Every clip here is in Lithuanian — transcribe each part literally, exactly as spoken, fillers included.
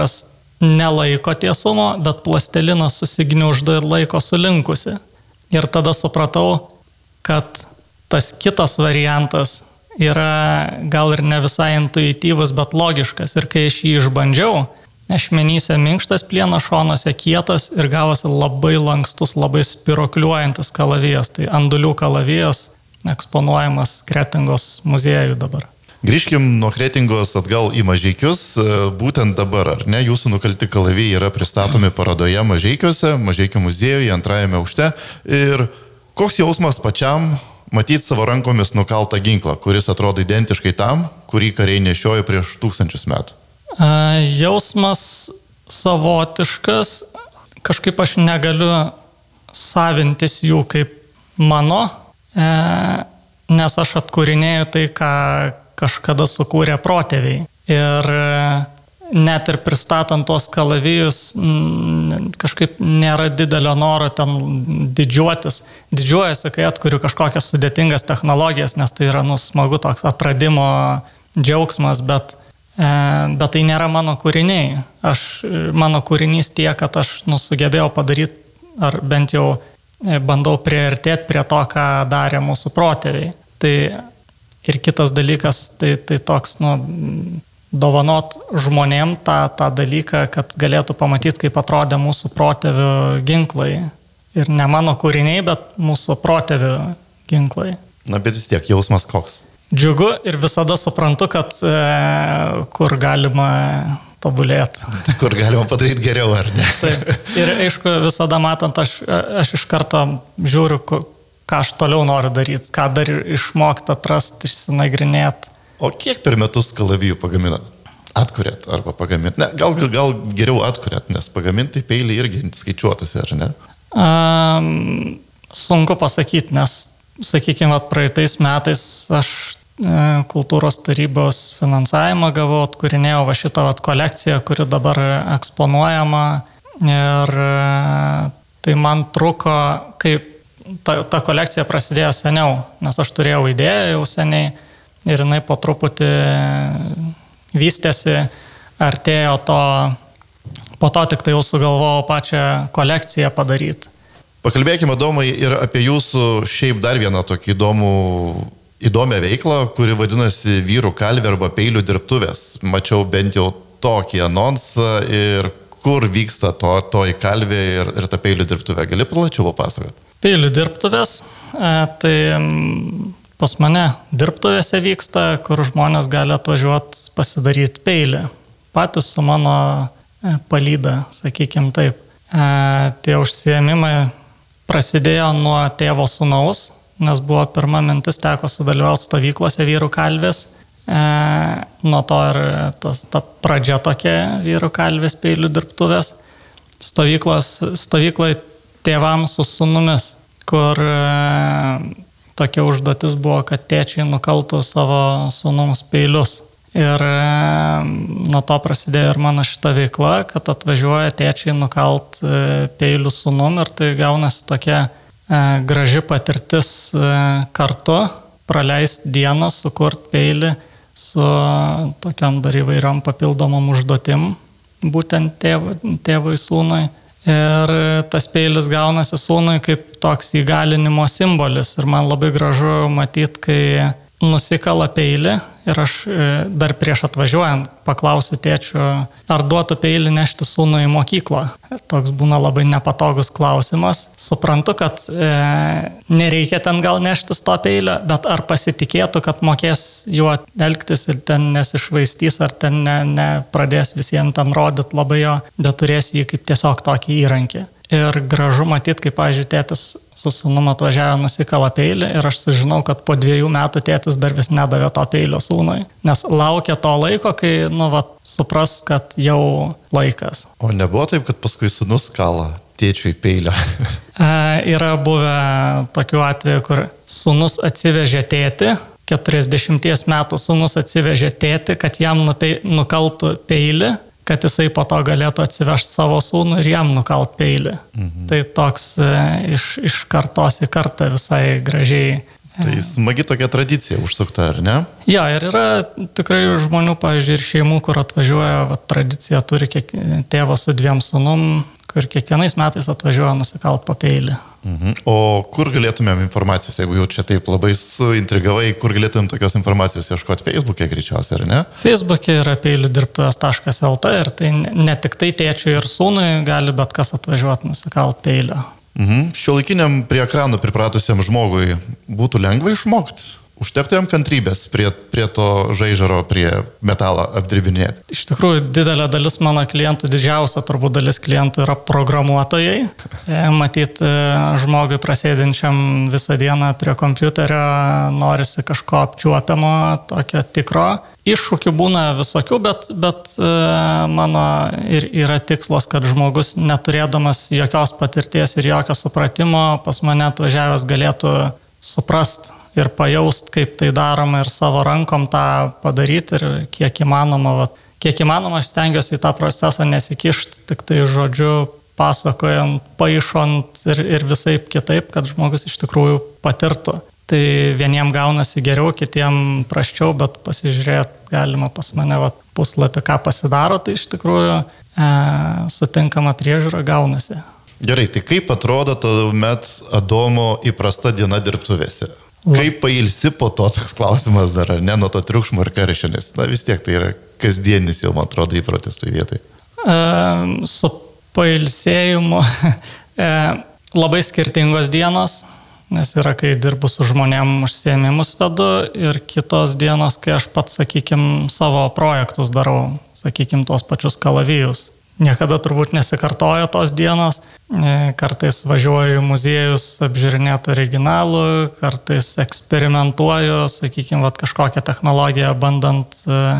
nelaiko tiesumo, bet plastilinas susigniuždo ir laiko sulinkusi. Ir tada supratau, kad tas kitas variantas yra gal ir ne visai intuityvus, bet logiškas. Ir kai aš jį išbandžiau, ašmenyse minkštas plienas, šonuose kietas ir gavosi labai lankstus, labai spirokliuojantis kalavijas. Tai andulių kalavijas eksponuojamas Kretingos muziejui dabar. Grįžkim nuo Kretingos atgal į Mažeikius. Būtent dabar, ar ne, jūsų nukalti kalavijai yra pristatomi parodoje Mažeikiuose, Mažeikių muziejuje, antrajame aukšte. Ir koks jausmas pačiam matyti savo rankomis nukaltą ginklą, kuris atrodo identiškai tam, kurį kariai nešiojo prieš tūkstančius metų? Jausmas savotiškas, kažkaip aš negaliu savintis jų kaip mano, nes aš atkūrinėju tai, ką kažkada sukūrė protėviai. Ir net ir pristatant tuos kalavijus, kažkaip nėra didelio noro ten didžiuotis. Didžiuojasi, kai atkuriu kažkokias sudėtingas technologijas, nes tai yra nu, smagu toks atradimo džiaugsmas, bet bet tai nėra mano kūriniai. Aš, mano kūrinys tiek, kad aš nu, sugebėjau padaryti, ar bent jau bandau priartėti prie to, ką darė mūsų protėviai. Tai ir kitas dalykas, tai, tai toks, nu, dovanot žmonėm tą, tą dalyką, kad galėtų pamatyti, kaip atrodė mūsų protėvių ginklai. Ir ne mano kūriniai, bet mūsų protėvių ginklai. Na, bet vis tiek jausmas koks? Džiugu ir visada suprantu, kad e, kur galima tobulėti. Kur galima padaryti geriau, ar ne? Taip. Ir aišku, visada matant, aš, aš iš karto žiūriu, ką aš toliau noriu daryti, ką dar išmokti, atrasti, išsinagrinėti. O kiek per metus kalavijų pagaminat? Atkuriat arba pagamint? Ne, gal, gal geriau atkuriat, nes pagaminti peilį irgi skaičiuotųsi, ar ne? Um, sunku pasakyti, nes, sakykime, praeitais metais aš kultūros tarybos finansavimą gavau, atkūrinėjau va šitą va kolekciją, kuri dabar eksponuojama. Ir tai man truko, kaip ta, ta kolekcija prasidėjo seniau, nes aš turėjau idėją jau seniai ir jinai po truputį vystėsi, artėjo to, po to tik tai jau sugalvojau pačią kolekciją padaryti. Pakalbėkime, Domai, ir apie jūsų šiaip dar vieną tokį įdomų įdomią veiklą, kuri vadinasi vyrų kalvė arba peilių dirbtuvės. Mačiau bent jau tokį anonsą ir kur vyksta to, toji kalvė ir, ir ta peilių dirbtuvė. Gali plačiau papasakoti? Peilių dirbtuvės, tai pas mane dirbtuvėse vyksta, kur žmonės gali atvažiuoti pasidaryti peilį. Patys su mano palyda, sakykime taip. Tie užsiėmimai prasidėjo nuo tėvo sūnaus, nes buvo pirma mintis, teko sudalyvauti stovyklose vyrų kalvės. E, nuo to ir tas, ta pradžia tokia vyrų kalvės peilių dirbtuvės. Stovyklos, stovyklai tėvams su sūnumis, kur e, tokia užduotis buvo, kad tėčiai nukaltų savo sūnums peilius. Ir e, nuo to prasidėjo ir mano šita veikla, kad atvažiuoja tėčiai nukalt e, peilių sūnum ir tai gaunasi tokia graži patirtis kartu, praleisti dieną, sukurti peilį su tokiam dar įvairiom papildomom užduotim, būtent tėv, tėvui sūnui. Ir tas peilis gaunasi sūnui kaip toks įgalinimo simbolis. Ir man labai gražu matyti, kai nusikala peilį ir aš dar prieš atvažiuojant paklausiu tėčių, ar duotų peilį nešti sūnui į mokyklą. Toks būna labai nepatogus klausimas. Suprantu, kad e, nereikia ten gal neštis to peilio, bet ar pasitikėtų, kad mokės juo elgtis ir ten nesišvaistys, ar ten ne, ne pradės visiems ten rodyti labai jo, bet turės jį kaip tiesiog tokį įrankį. Ir gražu matyti, kaip, pavyzdžiui, tėtis su sūnum atvažiavo nusikala peilį ir aš sužinau, kad po dviejų metų tėtis dar vis nedavė to peilio sūnui. Nes laukia to laiko, kai, nu, va, supras, kad jau laikas. O nebuvo taip, kad paskui sūnus kala tėčiui peilio? e, yra buvę tokių atvejų, kur sūnus atsivežė tėtį, keturiasdešimties metų sūnus atsivežė tėtį, kad jam nupei, nukaltų peilį, kad jisai po to galėtų atsivežti savo sūnų ir jam nukalt peilį. Mhm. Tai toks e, iš, iš kartos į kartą visai gražiai Tai smagi tokia tradicija užsukta, ar ne? Ja, ir yra tikrai žmonių, pavyzdžiui, ir šeimų, kur atvažiuoja, va, tradicija turi kiek, tėvas su dviem sūnum, kur kiekvienais metais atvažiuoja nusikalt po peilį. Mhm. O kur galėtumėm informacijos, jeigu jau čia taip labai suintrigavai, kur galėtumėm tokios informacijos ieškoti? Facebook'e greičiausiai, ar ne? Facebook'e yra peilių dirbtuvės taškas el t ir tai ne tik tai tėčiui ir sūnui gali bet kas atvažiuoti nusikalt peilio. Mhm. Šiuolaikiniam prie ekranų pripratusiam žmogui būtų lengva išmokti? Užtektų jam kantrybės prie, prie to žaižaro, prie metalą apdirbinėti? Iš tikrųjų, didelė dalis mano klientų, didžiausia turbūt dalis klientų yra programuotojai. Matyt, žmogui prasėdinčiam visą dieną prie kompiuterio norisi kažko apčiuopiamo, tokio tikro. Iššūkių būna visokių, bet, bet mano ir yra tikslas, kad žmogus neturėdamas jokios patirties ir jokio supratimo pas mane atvažiavęs galėtų suprast ir pajaust, kaip tai daroma ir savo rankom tą padaryti ir kiek įmanoma, va, kiek įmanoma aš stengiuosi į tą procesą nesikišti, tik tai žodžiu pasakojant, paišant ir, ir visaip kitaip, kad žmogus iš tikrųjų patirtų. Tai vieniem gaunasi geriau, kitiem prasčiau, bet pasižiūrėti galima pas mane va, puslapį, ką pasidaro, tai iš tikrųjų e, sutinkama priežiūra gaunasi. Gerai, tai kaip atrodo tuomet Adomo įprasta diena dirbtuvėse? Kaip pailsi po to, toks klausimas dar, ar ne, nuo to triukšmo ir karščio, nes na, vis tiek tai yra kasdienis jau, man atrodo, įprotis toj vietoj. E, su pailsėjimu e, labai skirtingos dienos, nes yra, kai dirbu su žmonėm užsiėmimus vedu ir kitos dienos, kai aš pats, sakykim, savo projektus darau, sakykim, tuos pačius kalavijus. Niekada turbūt nesikartoja tos dienos, kartais važiuoju į muziejus apžiūrinėti originalų, kartais eksperimentuoju, sakykime, vat, kažkokią technologiją bandant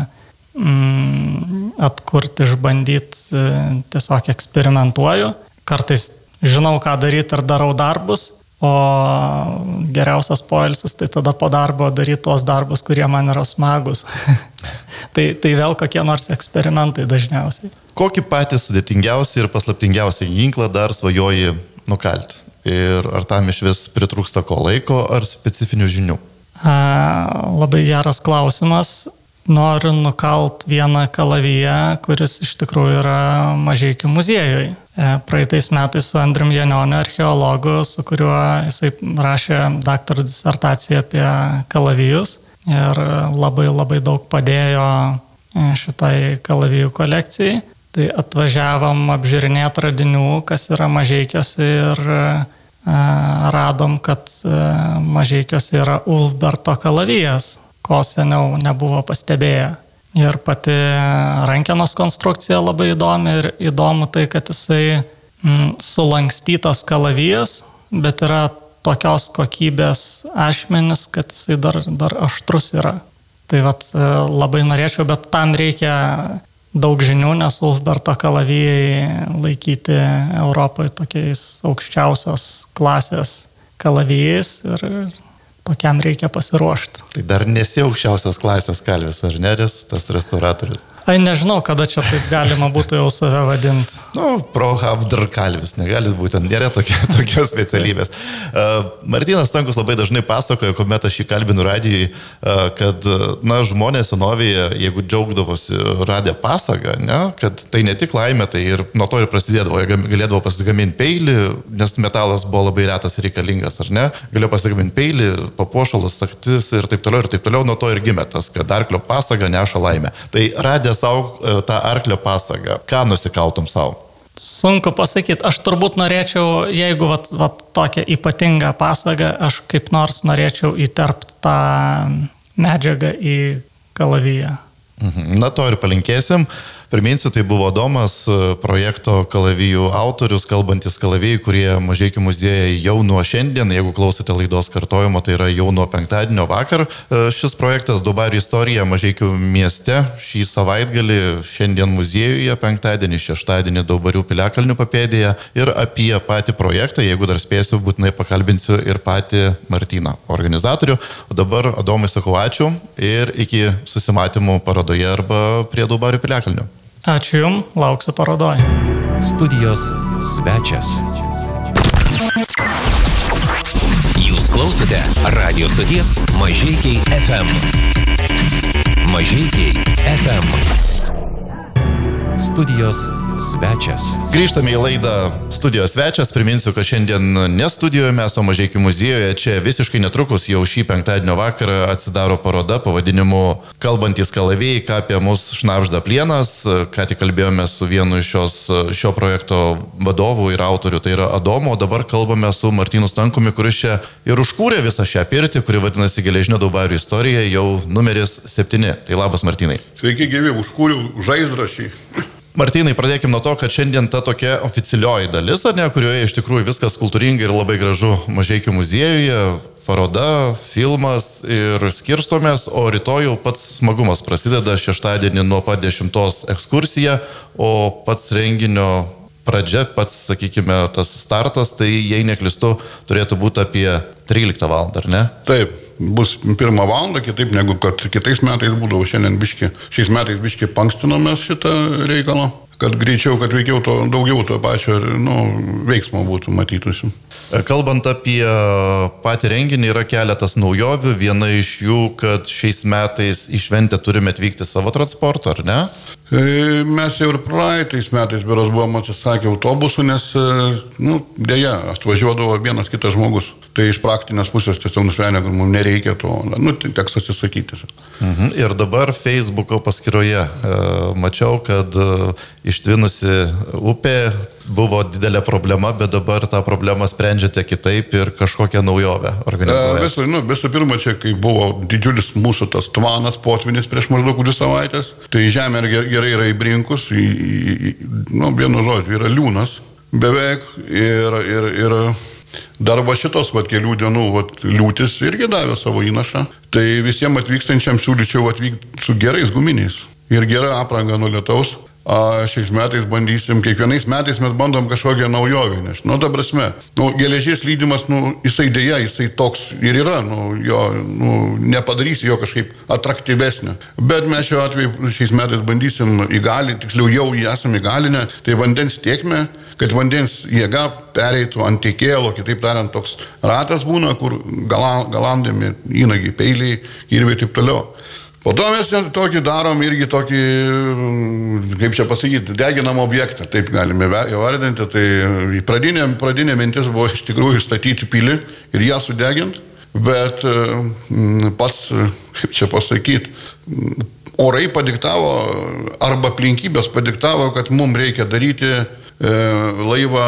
mm, atkurti, išbandyti, tiesiog eksperimentuoju. Kartais žinau, ką daryti ir darau darbus, o geriausias poilsis tai tada po darbo daryti tuos darbus, kurie man yra smagus. tai, tai vėl kokie nors eksperimentai dažniausiai. Kokį patį sudėtingiausią ir paslaptingiausią ginklą dar svajoji nukalti? Ir ar tam iš vis pritrūksta ko laiko ar specifinių žinių? A, labai geras klausimas. Noriu nukalt vieną kalaviją, kuris iš tikrųjų yra Mažeikių muziejui. Praeitais metais su Andrium Janioniu, archeologu, su kuriuo jisai rašė daktaro disertaciją apie kalavijus ir labai labai daug padėjo šitai kalavijų kolekcijai. Tai atvažiavom apžiūrinėti radinių, kas yra Mažeikiuose ir radom, kad Mažeikiuose yra Ulfberto kalavijas, ko seniau nebuvo pastebėję. Ir pati rankenos konstrukcija labai įdomi ir įdomu tai, kad jisai mm, sulankstytas kalavijas, bet yra tokios kokybės ašmenis, kad jisai dar, dar aštrus yra. Tai vat labai norėčiau, bet tam reikia daug žinių, nes Ulfberto kalavijai laikyti Europoje tokiais aukščiausios klasės kalavijais ir tokiam reikia pasiruošti. Tai dar nesi aukščiausios klasės kalvis, ar ne, tas restauratorius? Ai, nežinau, kada čia taip galima būtų jau save vadinti. Nu, prohabdr kalvis, negali būti, nėra tokia, tokios specialybės. Uh, Martynas Stankus labai dažnai pasakoja, kuomet aš jį kalbinu radijai, uh, kad, na, žmonės senovėje, jeigu džiaugdavosi radę pasagą, ne, kad tai ne tik laimė, tai ir nuo to ir prasidėdavo, jie galėdavo pasigaminti peilį, nes metalas buvo labai retas ir reikalingas, ar ne, galėjo pasigaminti peilį, papuošalus, saktis ir taip toliau, ir taip toliau, nuo to ir gimė tas, kad arklio pasaga neša laimę. Tai radė savo tą arklio pasagą, ką nusikaltum savo? Sunku pasakyti, aš turbūt norėčiau, jeigu vat, vat, tokią ypatingą pasagą, aš kaip nors norėčiau įterpti tą medžiagą į kalaviją. Na to ir palinkėsim. Priminsiu, tai buvo Adomas, projekto kalavijų autorius, kalbantis kalavijai, kurie Mažeikių muziejai jau nuo šiandien, jeigu klausote laidos kartojimo, tai yra jau nuo penktadienio vakar. Šis projektas Daubarių istorija Mažeikių mieste šį savaitgalį, šiandien muziejuje, penktadienį, šeštadienį Daubarių piliakalnių papėdėje ir apie patį projektą, jeigu dar spėsiu, būtinai pakalbinsiu ir patį Martyną, organizatorių. O dabar Adomai sakau ačiū ir iki susimatymų parodoje arba prie Daubarių piliakalnių. Ačiū Jums, lauksiu parodoje. Studijos svečias. Jūs klausotės Klausote radio stoties Mažeikiai F M. Mažeikiai F M. Studijos svečias. Grįžtame į laidą Studijos svečias. Priminsiu, kad šiandien ne studijoje mes, o Mažeikių muziejuje. Čia visiškai netrukus jau šį penktadienio vakarą atsidaro paroda pavadinimu Kalbantys kalavijai, ką apie mus šnabžda plienas. Ką tik kalbėjome su vienu iš šios, šio projekto vadovų ir autorių, tai yra Adomo. O dabar kalbame su Martynu Stankumi, kuris čia ir užkūrė visą šią pirtį, kuri vadinasi Geležinio Daubarių istorija, jau numeris septyni. Tai labas, Martynai. Sveiki, gyvi, užkūriau žaizdrašį. Martynai, pradėkime nuo to, kad šiandien ta tokia oficialioji dalis, ar ne, kurioje iš tikrųjų viskas kultūringai ir labai gražu Mažeikių muziejuje, paroda, filmas ir skirstomės, o rytoj jau pats smagumas prasideda šeštadienį nuo pat dešimtos ekskursija, o pats renginio pradžia, pats, sakykime, tas startas, tai jei neklystu, turėtų būti apie tryliktą valandą, ar ne? Taip, bus pirmą valandą, kitaip negu kad kitais metais būdavo, šiandien biški, šiais metais biški pankstinomės šitą reikalą, kad greičiau, kad veikiau to, daugiau to pačio nu, veiksmo būtų matytusi. Kalbant apie patį renginį, yra keletas naujovių. Viena iš jų, kad šiais metais į šventę turime atvykti savo transportą, ar ne? Mes jau ir praeitais metais beros buvom atsisakę autobusų, nes, nu, dėja, atvažiuodavo vienas kitas žmogus. Tai iš praktinės pusės tiesiog nusprendė, kad mums nereikia to, nu, tai teks atsisakyti. Mhm. Ir dabar Facebooko paskyroje e, mačiau, kad e, ištvinusi upė buvo didelė problema, bet dabar tą problemą sprendžiate kitaip ir kažkokią naujovę organizuojate. Visų, nu, visų pirma, čia kai buvo didžiulis mūsų tas tvanas, potvinis prieš maždaug dvi savaitės, tai žemė gerai yra įbrinkus, į, į, nu, vienu žodžiu, yra liūnas beveik ir, ir, ir dar va šitos va, kelių dienų va, liūtis irgi davė savo įnašą. Tai visiems atvykstančiam siūlyčiau atvykti su gerais guminiais ir gera apranga nuo lietaus. A, šiais metais bandysim, kiekvienais metais mes bandom kažkokią naujovę nešti. Nu, ta prasme, nu, geležies lydimas, nu, jisai dėja, jisai toks ir yra, nu, jo, nu, nepadarysi jo kažkaip atraktyvesnio. Bet mes šiuo atveju šiais metais bandysim įgalinti, tiksliau jau jį esame įgalinę, tai vandens tiekmę, kad vandens jėga pereitų ant tiekėlo, kitaip tariant, toks ratas būna, kur galandami įnagiai, peiliai, kirviai ir taip toliau. Po to mes tokį darom irgi tokį, kaip čia pasakyti, deginamą objektą, taip galime įvardinti. Tai pradinė, pradinė mintis buvo iš tikrųjų statyti pilį ir ją sudeginti, bet pats, kaip čia pasakyti, orai padiktavo arba aplinkybės padiktavo, kad mums reikia daryti laivą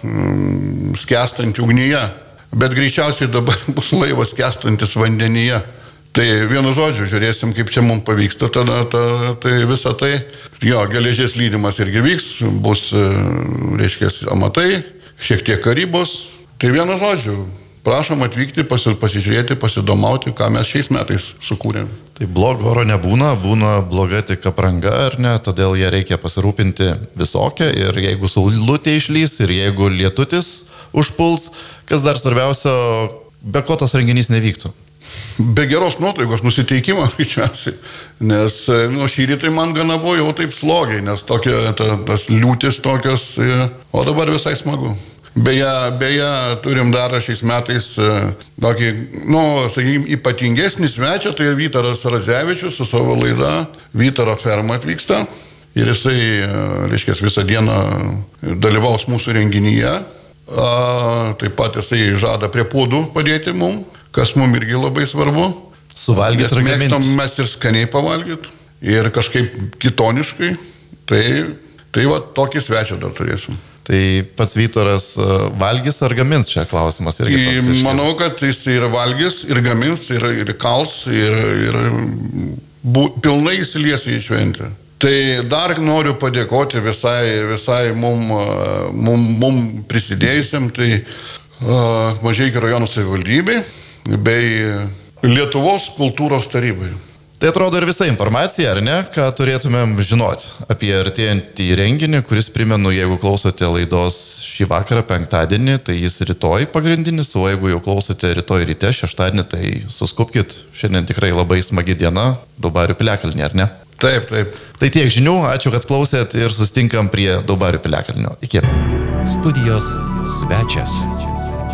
skęstantį ugnyje, bet greičiausiai dabar bus laivas skęstantis vandenyje. Tai vienu žodžiu, žiūrėsim, kaip čia mums pavyksta tada, ta, tai visą tai. Jo, geležies lydimas irgi vyks, bus, reiškia, amatai, šiek tiek karybos. Tai vienu žodžiu, prašom atvykti, pasi, pasižiūrėti, pasidomauti, ką mes šiais metais sukūrėm. Tai blogo oro nebūna, būna bloga tik apranga, ar ne, todėl ją reikia pasirūpinti visokią ir jeigu saulutė išlys ir jeigu lietutis užpuls, kas dar svarbiausio, be ko tas renginys nevyktų. Be geros nuotaikos nusiteikimo, greičiausiai, nes nu, šį rytą man gana buvo jau taip slogiai, nes tokia, ta, tas liūtis tokios, o dabar visai smagu. Beje, beje, turim dar šiais metais tokį, nu, sakykime, ypatingesnį svečią, tai Vytaras Radzevičius su savo laida Vytaro ferma atvyksta ir jisai, reiškia, visą dieną dalyvaus mūsų renginyje. A, taip pat jisai žada prie puodų padėti mums, kas mums irgi labai svarbu. Suvalgyti ir gaminti. Mėgstam mes ir skaniai pavalgyti ir kažkaip kitoniškai. Tai, tai va, tokį svečią dar turėsim. Tai pats Vytaras valgys ar gamins, čia klausimas irgi toks iškėl. Manau, kad jis ir valgys, ir gamins, ir, ir kals, ir, ir bu, pilnai įsilies į šventę. Tai dar noriu padėkoti visai, visai mum, mum, mum prisidėjusiam, tai uh, Mažeikių rajono savivaldybei bei Lietuvos kultūros tarybai. Tai atrodo ir visa informacija, ar ne, ką turėtumėm žinoti apie artėjantį renginį, kuris, primenu, jeigu klausote laidos šį vakarą, penktadienį, tai jis rytoj pagrindinis, o jeigu jau klausote rytoj ryte, šeštadienį, tai suskupkit, šiandien tikrai labai smagi diena, Daubarių piliakalnį, ar ne? Taip, taip. Tai tiek žinių, ačiū, kad klausėt ir susitinkam prie Daubarių piliakalnio. Iki. Studijos svečias.